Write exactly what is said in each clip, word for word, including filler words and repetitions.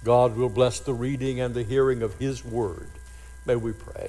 God will bless the reading and the hearing of his word. May we pray.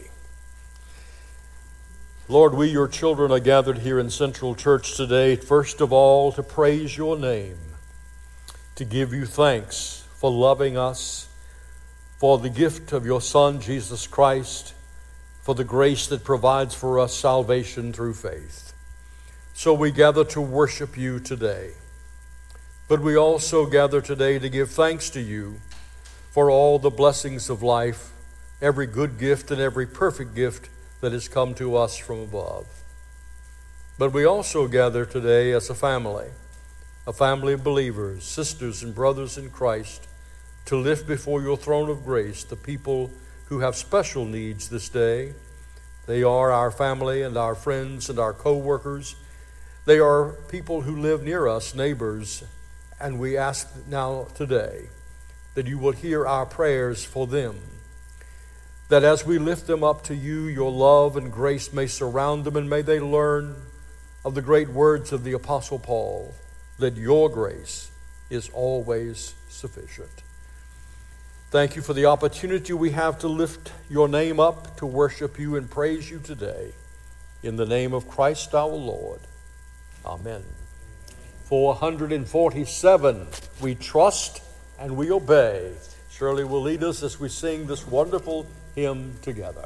Lord, we, your children, are gathered here in Central Church today, first of all, to praise your name, to give you thanks for loving us, for the gift of your Son, Jesus Christ, for the grace that provides for us salvation through faith. So we gather to worship you today. But we also gather today to give thanks to you for all the blessings of life, every good gift and every perfect gift that has come to us from above. But we also gather today as a family, a family of believers, sisters and brothers in Christ, to lift before your throne of grace the people who have special needs this day. They are our family and our friends and our co-workers. They are people who live near us, neighbors, and we ask now today that you will hear our prayers for them, that as we lift them up to you, your love and grace may surround them, and may they learn of the great words of the Apostle Paul, that your grace is always sufficient. Thank you for the opportunity we have to lift your name up, to worship you and praise you today. In the name of Christ our Lord. Amen. four hundred forty-seven, we trust and we obey. Shirley will lead us as we sing this wonderful hymn together.